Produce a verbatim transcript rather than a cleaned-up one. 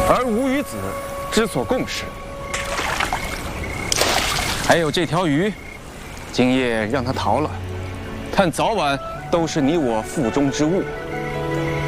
而吾与子之所共识。还有这条鱼，今夜让它逃了，但早晚都是你我腹中之物。